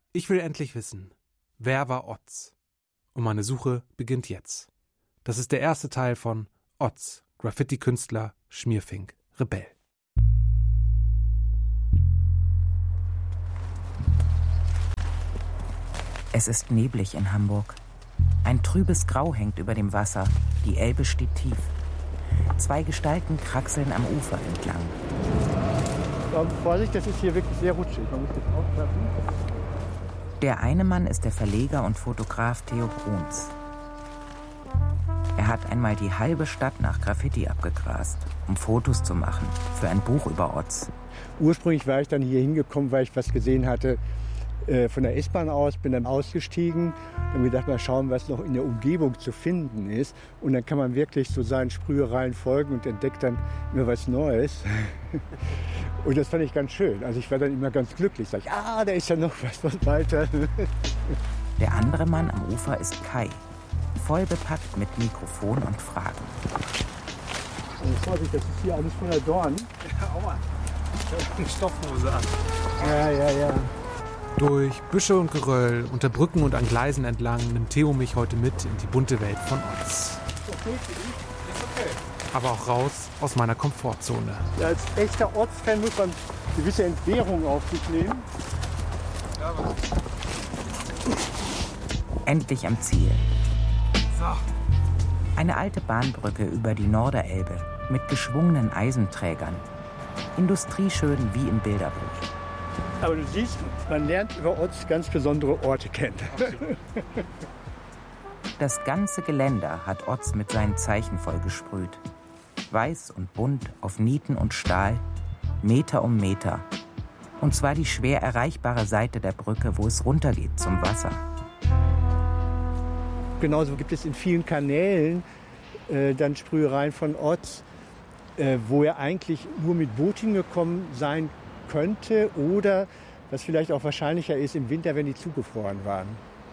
Ich will endlich wissen, wer war Oz? Und meine Suche beginnt jetzt. Das ist der erste Teil von Oz, Graffiti-Künstler, Schmierfink, Rebell. Es ist neblig in Hamburg. Ein trübes Grau hängt über dem Wasser. Die Elbe steht tief. 2 Gestalten kraxeln am Ufer entlang. Vorsicht, das ist hier wirklich sehr rutschig. Man muss das aufpassen. Der eine Mann ist der Verleger und Fotograf Theo Bruns. Er hat einmal die halbe Stadt nach Graffiti abgegrast, um Fotos zu machen für ein Buch über Oz. Ursprünglich war ich dann hier hingekommen, weil ich was gesehen hatte von der S-Bahn aus, bin dann ausgestiegen und gedacht, mal schauen, was noch in der Umgebung zu finden ist. Und dann kann man wirklich so seinen Sprühereien folgen und entdeckt dann immer was Neues. Und das fand ich ganz schön. Also ich war dann immer ganz glücklich. Sag ich, da ist ja noch was weiter. Der andere Mann am Ufer ist Kai, voll bepackt mit Mikrofon und Fragen. Vorsicht, das ist hier alles voller Dorn. Aua, ich habe eine Stoffhose an. Ja. Durch Büsche und Geröll, unter Brücken und an Gleisen entlang nimmt Theo mich heute mit in die bunte Welt von Oz. Aber auch raus aus meiner Komfortzone. Ja, als echter Oz-Fan muss man gewisse Entbehrungen auf sich nehmen. Endlich am Ziel. So. Eine alte Bahnbrücke über die Norderelbe mit geschwungenen Eisenträgern. Industrieschön wie im Bilderbuch. Aber du siehst, man lernt über Oz ganz besondere Orte kennen. Das ganze Geländer hat Oz mit seinen Zeichen vollgesprüht. Weiß und bunt auf Nieten und Stahl, Meter um Meter. Und zwar die schwer erreichbare Seite der Brücke, wo es runtergeht zum Wasser. Genauso gibt es in vielen Kanälen dann Sprühereien von Oz, wo er eigentlich nur mit Boot hingekommen sein könnte oder, was vielleicht auch wahrscheinlicher ist, im Winter, wenn die zugefroren waren.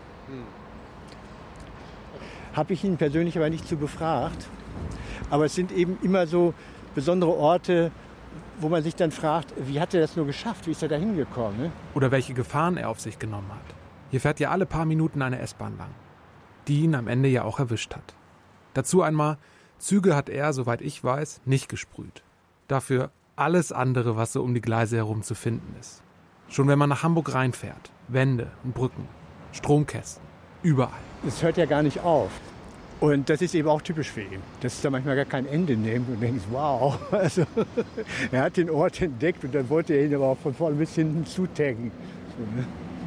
Habe ich ihn persönlich aber nicht zu befragt. Aber es sind eben immer so besondere Orte, wo man sich dann fragt, wie hat er das nur geschafft? Wie ist er da hingekommen? Ne? Oder welche Gefahren er auf sich genommen hat. Hier fährt ja alle paar Minuten eine S-Bahn lang, die ihn am Ende ja auch erwischt hat. Dazu einmal, Züge hat er, soweit ich weiß, nicht gesprüht. Dafür alles andere, was so um die Gleise herum zu finden ist. Schon wenn man nach Hamburg reinfährt, Wände und Brücken, Stromkästen, überall. Es hört ja gar nicht auf. Und das ist eben auch typisch für ihn, dass es da manchmal gar kein Ende nimmt und denkst, wow, also er hat den Ort entdeckt und dann wollte er ihn aber auch von vorne bis hinten zutaggen. So, ne?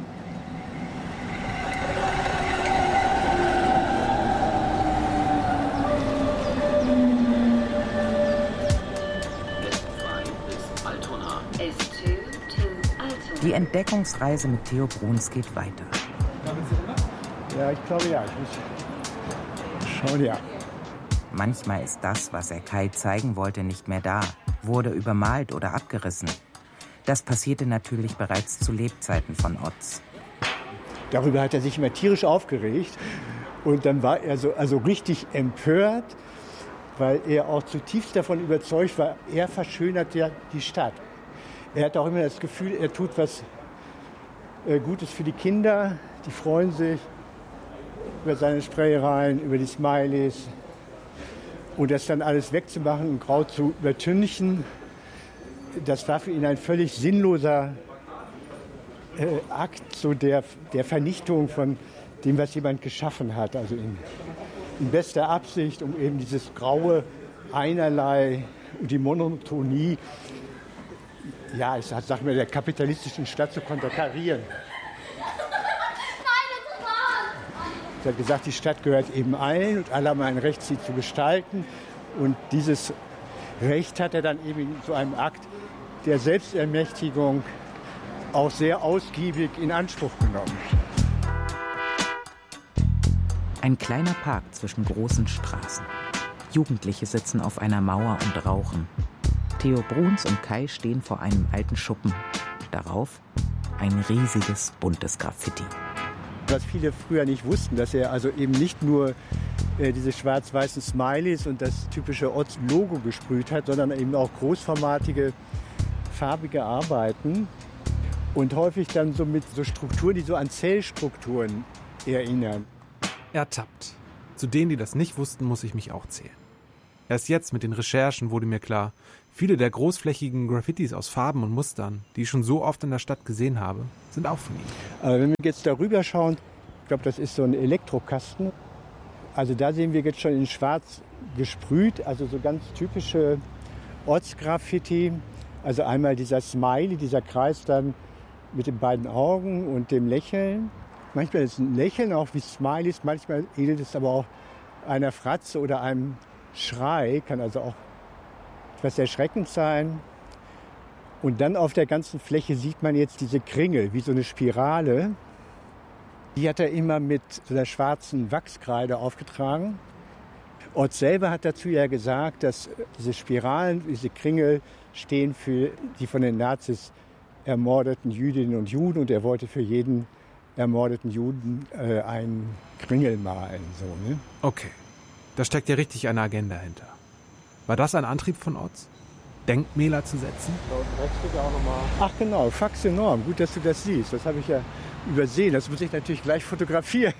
Die Entdeckungsreise mit Theo Bruns geht weiter. Ja, ich glaube ja. Ich muss schauen, ja. Manchmal ist das, was er Kai zeigen wollte, nicht mehr da, wurde übermalt oder abgerissen. Das passierte natürlich bereits zu Lebzeiten von Oz. Darüber hat er sich immer tierisch aufgeregt. Und dann war er so richtig empört, weil er auch zutiefst davon überzeugt war, er verschönert ja die Stadt. Er hat auch immer das Gefühl, er tut was Gutes für die Kinder. Die freuen sich über seine Sprayereien, über die Smileys. Und das dann alles wegzumachen und grau zu übertünchen, das war für ihn ein völlig sinnloser Akt so der Vernichtung von dem, was jemand geschaffen hat. Also in bester Absicht, um eben dieses graue Einerlei und die Monotonie, ja, ich sag mal, der kapitalistischen Stadt zu konterkarieren. Er hat gesagt, die Stadt gehört eben allen und alle haben ein Recht, sie zu gestalten. Und dieses Recht hat er dann eben in so einem Akt der Selbstermächtigung auch sehr ausgiebig in Anspruch genommen. Ein kleiner Park zwischen großen Straßen. Jugendliche sitzen auf einer Mauer und rauchen. Theo Bruns und Kai stehen vor einem alten Schuppen. Darauf ein riesiges, buntes Graffiti. Was viele früher nicht wussten, dass er also eben nicht nur diese schwarz-weißen Smileys und das typische Oz-Logo gesprüht hat, sondern eben auch großformatige, farbige Arbeiten. Und häufig dann so mit so Strukturen, die so an Zellstrukturen erinnern. Ertappt. Zu denen, die das nicht wussten, muss ich mich auch zählen. Erst jetzt mit den Recherchen wurde mir klar, viele der großflächigen Graffitis aus Farben und Mustern, die ich schon so oft in der Stadt gesehen habe, sind auch von ihm. Aber wenn wir jetzt darüber schauen, ich glaube, das ist so ein Elektrokasten. Also da sehen wir jetzt schon in schwarz gesprüht, also so ganz typische Ortsgraffiti. Also einmal dieser Smiley, dieser Kreis dann mit den beiden Augen und dem Lächeln. Manchmal ist ein Lächeln auch wie Smileys, manchmal ähnelt es aber auch einer Fratze oder einem Schrei, kann also auch etwas erschreckend sein. Und dann auf der ganzen Fläche sieht man jetzt diese Kringel, wie so eine Spirale. Die hat er immer mit so einer schwarzen Wachskreide aufgetragen. Ott selber hat dazu ja gesagt, dass diese Spiralen, diese Kringel stehen für die von den Nazis ermordeten Jüdinnen und Juden. Und er wollte für jeden ermordeten Juden einen Kringel malen. So, ne? Okay, da steckt ja richtig eine Agenda hinter. War das ein Antrieb von Otts? Denkmäler zu setzen? Ach genau, Fax enorm. Gut, dass du das siehst. Das habe ich ja übersehen. Das muss ich natürlich gleich fotografieren.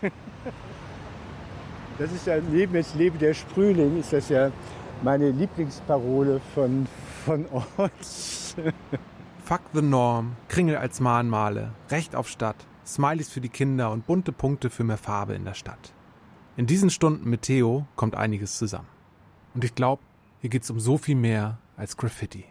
Das ist ja neben das Leben der Sprühling, ist das ja meine Lieblingsparole von Otts. Fuck the Norm, Kringel als Mahnmale, Recht auf Stadt, Smileys für die Kinder und bunte Punkte für mehr Farbe in der Stadt. In diesen Stunden mit Theo kommt einiges zusammen. Und ich glaube, hier geht's um so viel mehr als Graffiti.